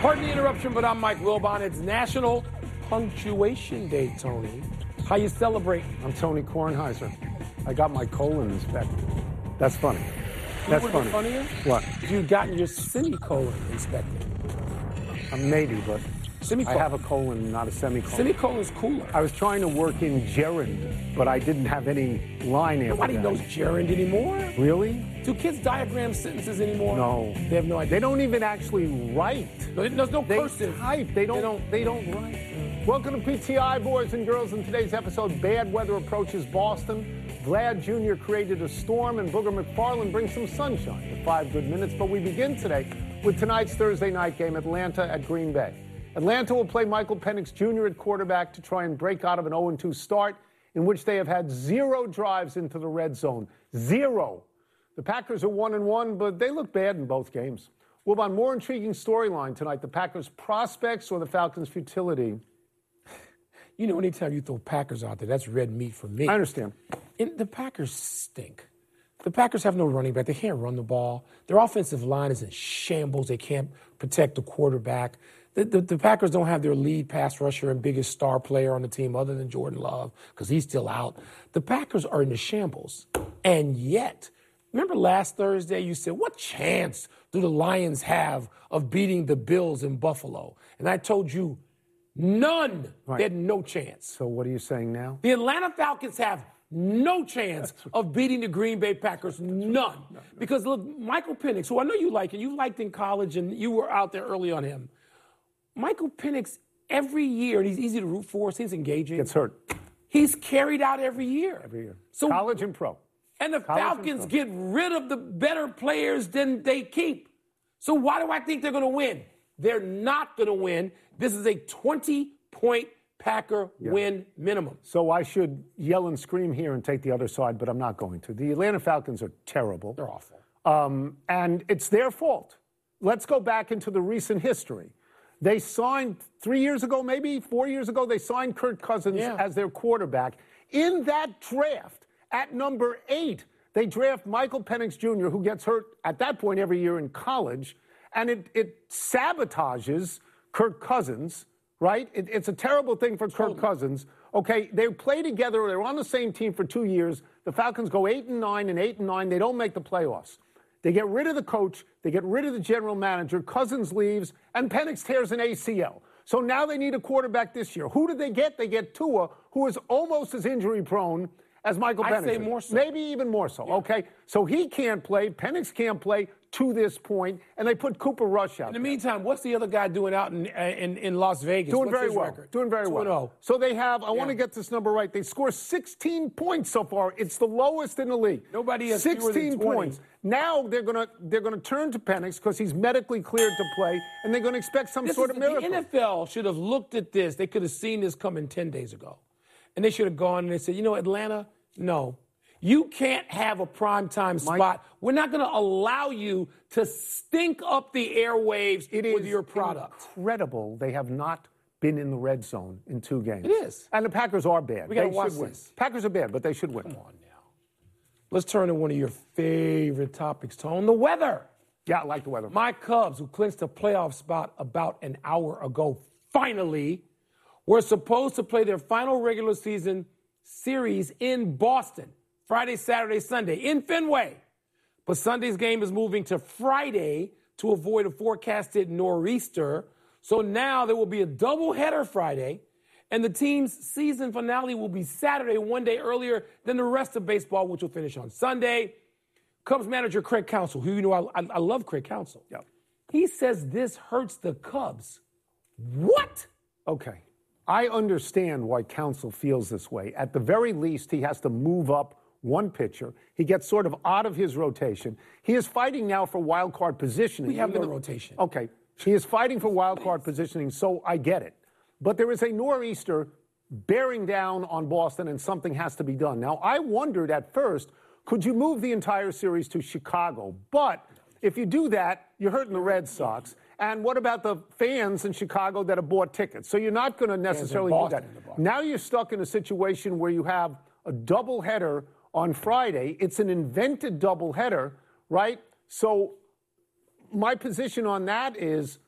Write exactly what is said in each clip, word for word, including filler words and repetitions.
Pardon the interruption, but I'm Mike Wilbon. It's National Punctuation Day, Tony. How you celebrate? I'm Tony Kornheiser. I got my colon inspected. That's funny. That's funny. funny. What? If you'd gotten your semicolon inspected. Uh, maybe, but Semicolon. I have a colon, not a semicolon. Semicolon's cooler. I was trying to work in gerund, but I didn't have any line after Nobody that. knows gerund anymore. Really? Do kids diagram sentences anymore? No. They have no idea. They don't even actually write. No, there's no They cursive. type. They don't. They don't, They don't write. Mm. Welcome to P T I, boys and girls. In today's episode, bad weather approaches Boston. Vlad Junior created a storm, and Booger McFarland brings some sunshine to five good minutes. But we begin today with tonight's Thursday night game, Atlanta at Green Bay. Atlanta will play Michael Penix Junior at quarterback to try and break out of an oh and two start in which they have had zero drives into the red zone. Zero. The Packers are one and one, but they look bad in both games. We'll have a more intriguing storyline tonight, the Packers' prospects or the Falcons' futility. You know, anytime you throw Packers out there, that's red meat for me. I understand. And the Packers stink. The Packers have no running back. They can't run the ball. Their offensive line is in shambles. They can't protect the quarterback. The, the, the Packers don't have their lead pass rusher and biggest star player on the team other than Jordan Love because he's still out. The Packers are in the shambles. And yet, remember last Thursday you said, what chance do the Lions have of beating the Bills in Buffalo? And I told you, none. Right. They had no chance. So what are you saying now? The Atlanta Falcons have no chance of beating the Green Bay Packers. None. No, no. Because, look, Michael Penix, who I know you like, and you liked in college, and you were out there early on him. Michael Penix, every year, and he's easy to root for, seems engaging. Gets hurt. He's carried out every year. Every year. So, college and pro. And the College Falcons and get rid of the better players than they keep. So why do I think they're going to win? They're not going to win. This is a twenty-point Packer yeah. win minimum. So I should yell and scream here and take the other side, but I'm not going to. The Atlanta Falcons are terrible. They're awful. Um, and it's their fault. Let's go back into the recent history. They signed three years ago, maybe four years ago, they signed Kirk Cousins yeah. as their quarterback. In that draft, at number eight, they draft Michael Penix Junior, who gets hurt at that point every year in college, and it, it sabotages Kirk Cousins, right? It, it's a terrible thing for Kirk Cousins. Okay, they play together. They're on the same team for two years. The Falcons go eight and nine and eight and nine. They don't make the playoffs. They get rid of the coach. They get rid of the general manager. Cousins leaves, and Penix tears an A C L. So now they need a quarterback this year. Who did they get? They get Tua, who is almost as injury-prone as Michael Penix. I'd say more so. Maybe even more so. Yeah. Okay, so he can't play. Penix can't play to this point, and they put Cooper Rush out. In the there. meantime, what's the other guy doing out in in, in Las Vegas? Doing what's very his well. record? Doing very well. So they have, I yeah. want to get this number right, they score sixteen points so far. It's the lowest in the league. Nobody has sixteen points. Now they're going to they're going to turn to Penix because he's medically cleared to play, and they're going to expect some this sort is, of miracle. The N F L should have looked at this. They could have seen this coming ten days ago. And they should have gone and they said, you know, Atlanta, no. You can't have a primetime spot. Mike, we're not going to allow you to stink up the airwaves it with your product. It's incredible they have not been in the red zone in two games. It is. And the Packers are bad. We got to they watch should win. this. Packers are bad, but they should win. Come on now. Let's turn to one of your favorite topics, Tone, the weather. Yeah, I like the weather. My Cubs, who clinched a playoff spot about an hour ago, finally, were supposed to play their final regular season series in Boston. Friday, Saturday, Sunday in Fenway. But Sunday's game is moving to Friday to avoid a forecasted nor'easter. So now there will be a doubleheader Friday, and the team's season finale will be Saturday, one day earlier than the rest of baseball, which will finish on Sunday. Cubs manager Craig Counsell, who you know I, I, I love Craig Counsell. Yep. He says this hurts the Cubs. What? Okay. I understand why Counsell feels this way. At the very least, he has to move up one pitcher. He gets sort of out of his rotation. He is fighting now for wild card positioning. We have no rotation. Okay. He is fighting for wild card positioning, so I get it. But there is a nor'easter bearing down on Boston, and something has to be done. Now, I wondered at first, could you move the entire series to Chicago? But if you do that, you're hurting the Red Sox. And what about the fans in Chicago that have bought tickets? So you're not going to necessarily do that. Now you're stuck in a situation where you have a doubleheader on Friday. It's an invented doubleheader, right? So my position on that is,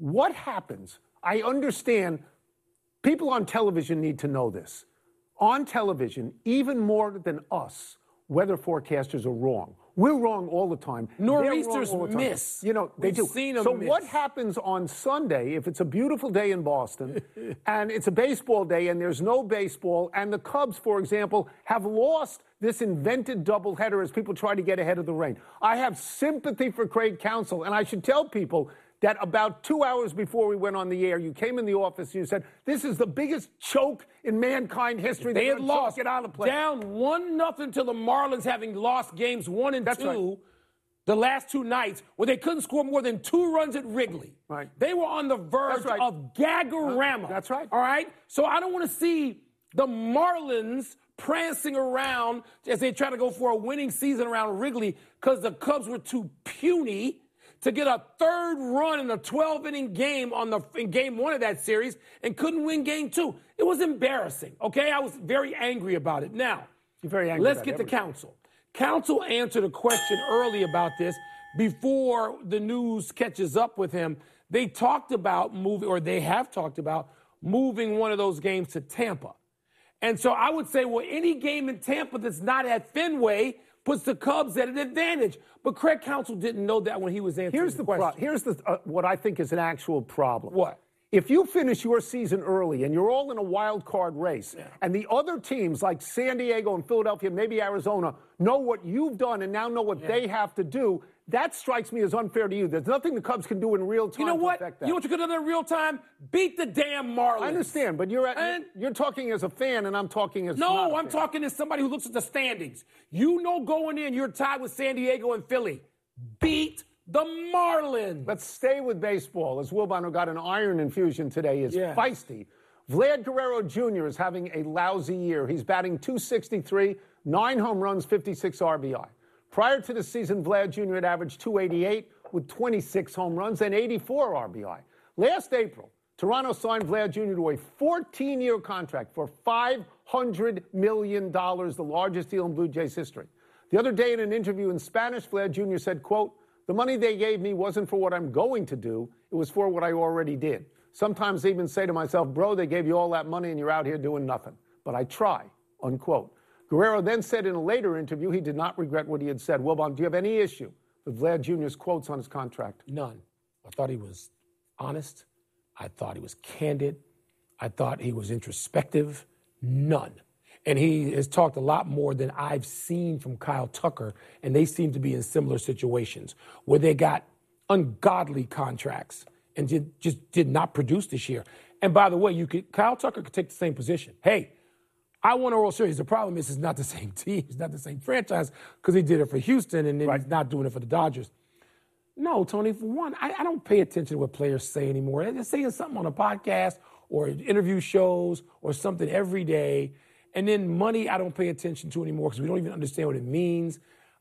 what happens? I understand people on television need to know this. On television, even more than us, weather forecasters are wrong. We're wrong all the time. Nor'easters miss. You know, they We've do. Seen them so miss. What happens on Sunday if it's a beautiful day in Boston and it's a baseball day and there's no baseball and the Cubs, for example, have lost this invented doubleheader as people try to get ahead of the rain? I have sympathy for Craig Counsell, and I should tell people that about two hours before we went on the air, you came in the office and you said, this is the biggest choke in mankind history. They had lost. Get out of play. Down one nothing to the Marlins, having lost games one and That's two right. the last two nights, where they couldn't score more than two runs at Wrigley. Right. They were on the verge right. of Gagarama. That's right. All right? So I don't want to see the Marlins prancing around as they try to go for a winning season around Wrigley because the Cubs were too puny to get a third run in a twelve-inning game on the in game one of that series and couldn't win game two. It was embarrassing, okay? I was very angry about it. Now, You're very angry let's about get to everything. Counsell. Counsell answered a question early about this before the news catches up with him. They talked about moving, or they have talked about moving one of those games to Tampa. And so I would say, well, any game in Tampa that's not at Fenway puts the Cubs at an advantage. But Craig Counsell didn't know that when he was answering Here's the the question. pro- here's the uh, what I think is an actual problem. What? If you finish your season early and you're all in a wild card race, Yeah. and the other teams like San Diego and Philadelphia, maybe Arizona, know what you've done and now know what Yeah. they have to do, that strikes me as unfair to you. There's nothing the Cubs can do in real time You know to what? affect that. You know what you could have done in real time? Beat the damn Marlins. I understand, but you're at, And- you're talking as a fan, and I'm talking as not No, a I'm fan. talking as somebody who looks at the standings. You know, going in, you're tied with San Diego and Philly. Beat the Marlins. Let's stay with baseball, as Wilbon, who got an iron infusion today, is Yeah. feisty. Vlad Guerrero Junior is having a lousy year. He's batting two sixty-three, nine home runs, fifty-six R B I. Prior to the season, Vlad Junior had averaged two eighty-eight with twenty-six home runs and eighty-four R B I. Last April, Toronto signed Vlad Junior to a fourteen-year contract for five hundred million dollars, the largest deal in Blue Jays history. The other day in an interview in Spanish, Vlad Junior said, quote, "The money they gave me wasn't for what I'm going to do. It was for what I already did. Sometimes I even say to myself, bro, they gave you all that money and you're out here doing nothing. But I try," unquote. Guerrero then said in a later interview he did not regret what he had said. Wilbon, do you have any issue with Vlad Junior's quotes on his contract? None. I thought he was honest. I thought he was candid. I thought he was introspective. None. And he has talked a lot more than I've seen from Kyle Tucker, and they seem to be in similar situations where they got ungodly contracts and did, just did not produce this year. And by the way, you could Kyle Tucker could take the same position. Hey, I won a World Series. The problem is it's not the same team. It's not the same franchise because he did it for Houston and then Right. he's not doing it for the Dodgers. No, Tony, for one, I, I don't pay attention to what players say anymore. They're saying something on a podcast or interview shows or something every day. And then money I don't pay attention to anymore because we don't even understand what it means.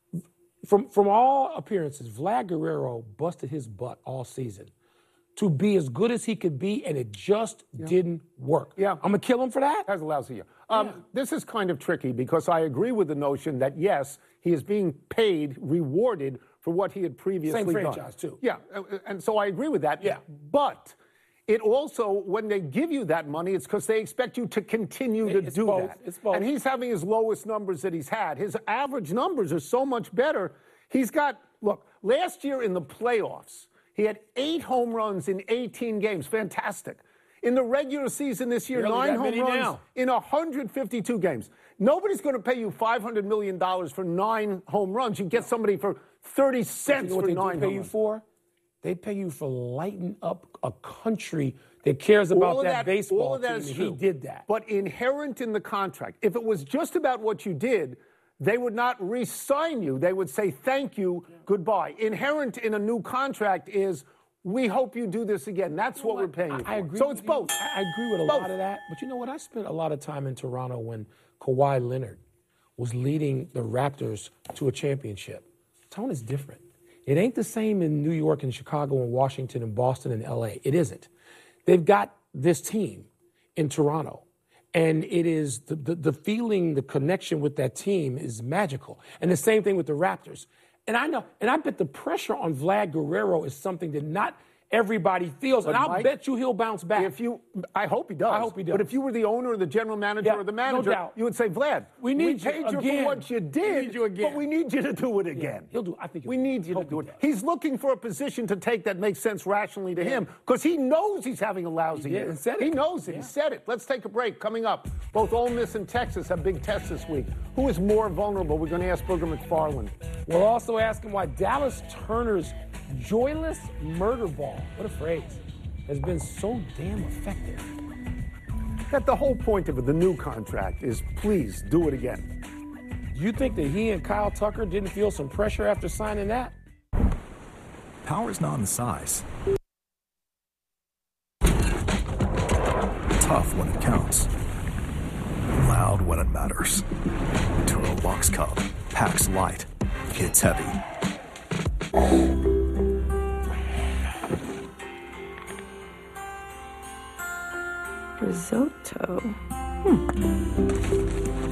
From, from all appearances, Vlad Guerrero busted his butt all season to be as good as he could be, and it just didn't work. Yeah. I'm going to kill him for that? Has a lousy year. Um, This is kind of tricky because I agree with the notion that, yes, he is being paid, rewarded for what he had previously Same done. franchise, too. Yeah, uh, and so I agree with that. Yeah. But it also, when they give you that money, it's because they expect you to continue to It's do both. that. It's both. And he's having his lowest numbers that he's had. His average numbers are so much better. He's got, look, last year in the playoffs, he had eight home runs in eighteen games. Fantastic. In the regular season this year, Barely nine that home many runs now. in one hundred fifty-two games. Nobody's going to pay you five hundred million dollars for nine home runs. You get somebody for thirty cents You know what for they nine do pay home you runs. for? They pay you for lighting up a country that cares about All of that, baseball all of that team. is and true. He did that. But inherent in the contract, if it was just about what you did, they would not re-sign you. They would say, thank you, goodbye. Inherent in a new contract is, we hope you do this again. That's what we're paying you for. I agree. So with it's you. both. I I agree with a Both. lot of that. But you know what? I spent a lot of time in Toronto when Kawhi Leonard was leading the Raptors to a championship. Tone is different. It ain't the same in New York and Chicago and Washington and Boston and L A. It isn't. They've got this team in Toronto. And it is the, the, the feeling, the connection with that team is magical. And the same thing with the Raptors. And I know, and I bet the pressure on Vlad Guerrero is something that not everybody feels. But and I'll Mike, bet you he'll bounce back. If you, I hope he does. I hope he does. But if you were the owner or the general manager Yeah, or the manager, no doubt. you would say, Vlad, We need we you paid you again. for what you did, We need you again. but we need you to do it again. He'll do. I think he'll we do it. need you to Hope do he it. does. He's looking for a position to take that makes sense rationally to him because he knows he's having a lousy He did year. and said it. He knows it. Yeah. He said it. Let's take a break. Coming up, both Ole Miss and Texas have big tests this week. Who is more vulnerable? We're going to ask Booger McFarland. We'll also ask him why Dallas Turner's joyless murder ball, what a phrase, has been so damn effective. That the whole point of it, the new contract is please do it again. Do you think that he and Kyle Tucker didn't feel some pressure after signing that? Power's not in the size. Tough when it counts. Loud when it matters. Toro Box Cup. Packs light. Hits heavy. Risotto. Hmm.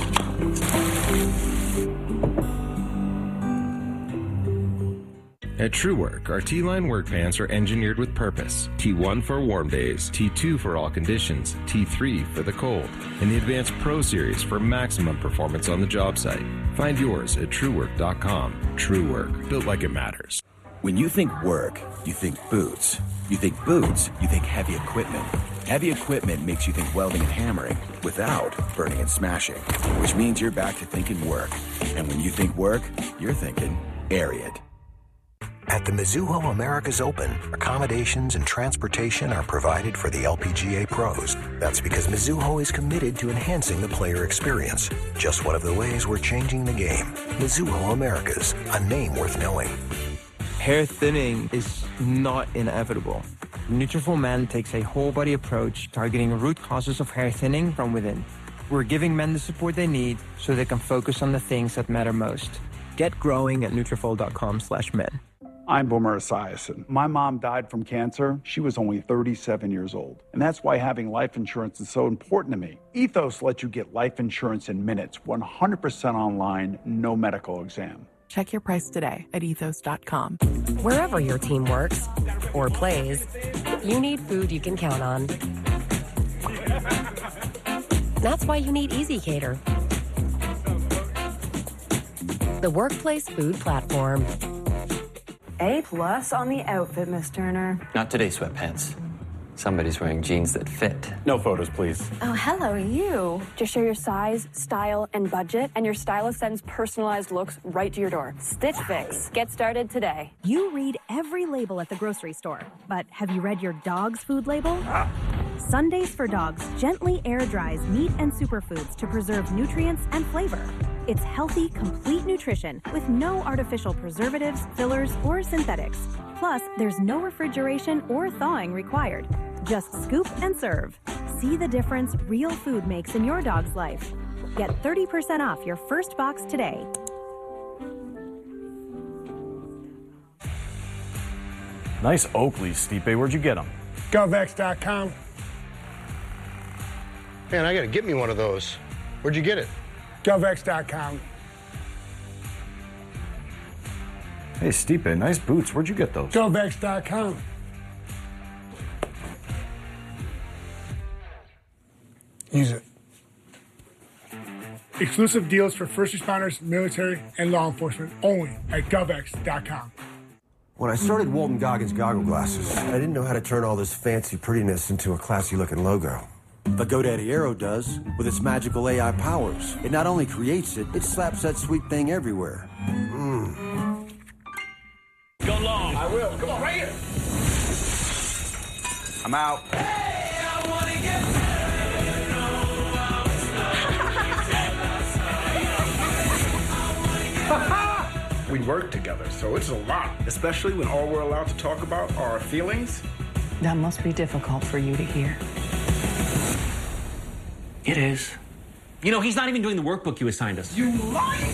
At TrueWork, our T-Line work pants are engineered with purpose. T one for warm days, T two for all conditions, T three for the cold, and the Advanced Pro Series for maximum performance on the job site. Find yours at true work dot com. TrueWork, built like it matters. When you think work, you think boots. You think boots, you think heavy equipment. Heavy equipment makes you think welding and hammering without burning and smashing, which means you're back to thinking work. And when you think work, you're thinking Ariat. At the Mizuho Americas Open, accommodations and transportation are provided for the L P G A pros. That's because Mizuho is committed to enhancing the player experience. Just one of the ways we're changing the game. Mizuho Americas, a name worth knowing. Hair thinning is not inevitable. Nutrafol Men takes a whole-body approach targeting root causes of hair thinning from within. We're giving men the support they need so they can focus on the things that matter most. Get growing at Nutrafol dot com slash men. I'm Boomer Esiason. My mom died from cancer. She was only thirty-seven years old. And that's why having life insurance is so important to me. Ethos lets you get life insurance in minutes, one hundred percent online, no medical exam. Check your price today at ethos dot com. Wherever your team works or plays, you need food you can count on. That's why you need EasyCater, the workplace food platform. A plus on the outfit, Miss Turner. Not today, sweatpants. Somebody's wearing jeans that fit. No photos, please. Oh, hello, you. Just share your size, style, and budget, and your stylist sends personalized looks right to your door. Stitch Fix. Get started today. You read every label at the grocery store, but have you read your dog's food label? Sundays for Dogs gently air dries meat and superfoods to preserve nutrients and flavor. It's healthy, complete nutrition with no artificial preservatives, fillers, or synthetics. Plus, there's no refrigeration or thawing required. Just scoop and serve. See the difference real food makes in your dog's life. Get thirty percent off your first box today. Nice Oakleys, Stipe. Where'd you get them? Govex dot com. Man, I gotta get me one of those. Where'd you get it? Govex dot com. Hey, Stipe, nice boots. Where'd you get those? Govex dot com. Use it. Exclusive deals for first responders, military, and law enforcement only at Govex dot com. When I started Walton Goggins Goggle Glasses, I didn't know how to turn all this fancy prettiness into a classy-looking logo. But GoDaddy Aero does, with its magical A I powers. It not only creates it, it slaps that sweet thing everywhere. Mmm. Go long. I will. Come on, right here. I'm out. Hey, I wanna get We work together, so it's a lot, especially when all we're allowed to talk about are our feelings. That must be difficult for you to hear. It is. You know, he's not even doing the workbook you assigned us. You lying?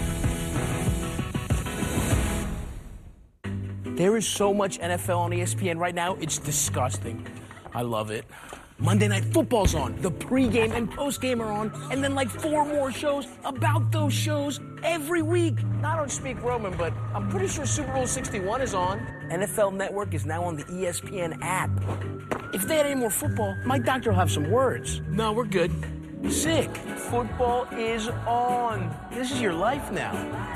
There is so much N F L on E S P N right now, it's disgusting. I love it. Monday Night Football's on, the pregame and postgame are on, and then like four more shows about those shows every week. I don't speak Roman, but I'm pretty sure Super Bowl sixty-one is on. N F L Network is now on the E S P N app. If they had any more football, my doctor will have some words. No, we're good. Sick. Football is on. This is your life now.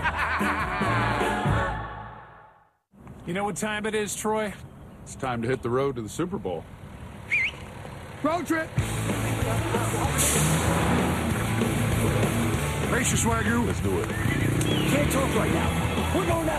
You know what time it is, Troy? It's time to hit the road to the Super Bowl. Road trip. Race your swagger. Let's do it. Can't talk right now. We're going out.